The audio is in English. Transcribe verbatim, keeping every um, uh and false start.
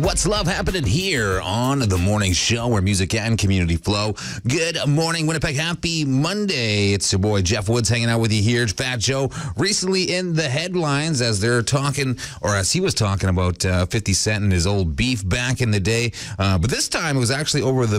What's love happening here on the morning show where music and community flow? Good morning, Winnipeg. Happy Monday. It's your boy Jeff Woods hanging out with you here. Fat Joe recently in the headlines as they're talking, or as he was talking about uh, fifty Cent and his old beef back in the day. Uh, but this time it was actually over the